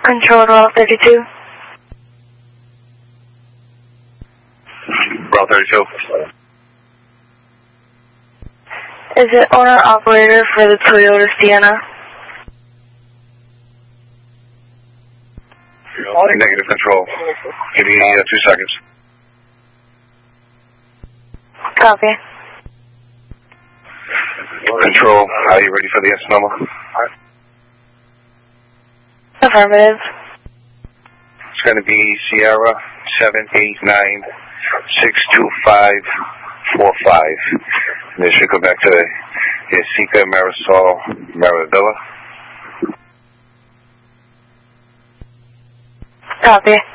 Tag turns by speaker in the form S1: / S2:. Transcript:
S1: Control Route 32.
S2: Route 32.
S1: Is it owner-operator for the Toyota Sienna?
S2: Negative, control. Give me 2 seconds.
S1: Copy.
S2: Control, are you ready for the S number?
S1: Affirmative.
S2: It's going to be Sierra 789-62545. And this should go back to the Yasica Marisol Maravilla.
S1: Copy.